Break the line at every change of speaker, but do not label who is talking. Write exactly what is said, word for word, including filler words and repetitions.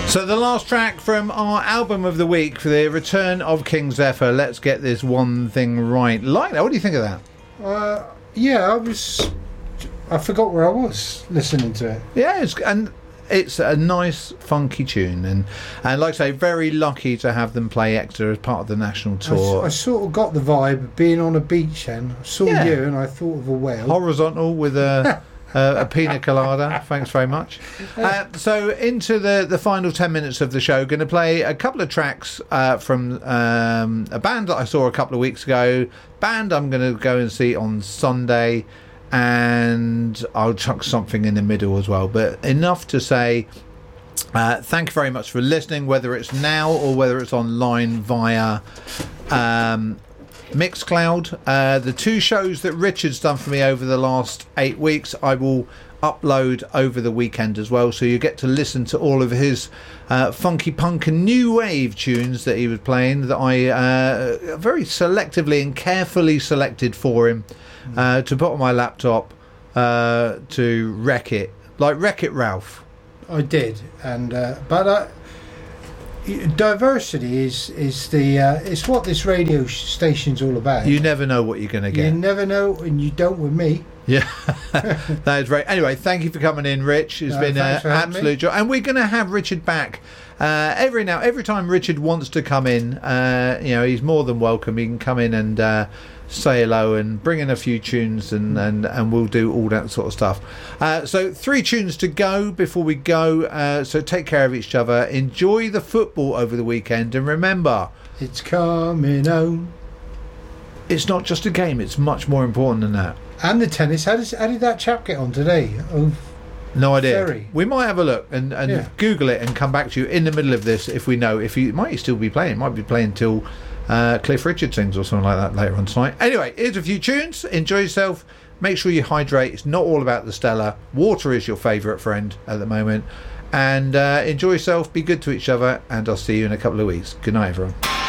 So the last track from our album of the week for the return of King Zephyr, Let's Get This One Thing Right. Like that, what do you think of that?
Uh, yeah, I was... I forgot where I was listening to it.
Yeah, it's, and it's a nice, funky tune. And, and like I say, very lucky to have them play Exeter as part of the national tour.
I, I sort of got the vibe of being on a beach then. I saw
Yeah.
you and I thought of a whale.
Horizontal with a... Uh, a pina colada, thanks very much. Uh, so into the, the final ten minutes of the show, going to play a couple of tracks uh, from um, a band that I saw a couple of weeks ago, band I'm going to go and see on Sunday, and I'll chuck something in the middle as well, but enough to say uh, thank you very much for listening, whether it's now or whether it's online via um, Mixcloud. Uh, the two shows that Richard's done for me over the last eight weeks I will upload over the weekend as well, so you get to listen to all of his uh, funky punk and new wave tunes that he was playing, that I uh, very selectively and carefully selected for him uh, to put on my laptop uh, to wreck it, like Wreck It Ralph.
I did, and uh, but uh, diversity is is the uh, it's what this radio station's all about.
You never know what you're going to get.
You never know, and you don't with me.
Yeah, that is right. Anyway, thank you for coming in, Rich. It's
No,
been an
thanks for having
absolute
me.
joy, and we're going to have Richard back uh, every now, every time Richard wants to come in. Uh, you know, he's more than welcome. He can come in and uh, say hello and bring in a few tunes, and and and we'll do all that sort of stuff. Uh, so three tunes to go before we go. Uh, so take care of each other. Enjoy the football over the weekend, and remember,
It's coming home.
it's not just a game. It's much more important than that.
And the tennis. How, does, how did that chap get on today? Oh,
No idea.
Very.
We might have a look and, and
Yeah.
Google it and come back to you in the middle of this if we know. If he might he still be playing, might be playing till uh, Cliff Richard sings or something like that later on tonight. Anyway, here's a few tunes. Enjoy yourself. Make sure you hydrate. It's not all about the Stella. Water is your favourite friend at the moment. And uh, enjoy yourself. Be good to each other. And I'll see you in a couple of weeks. Good night, everyone.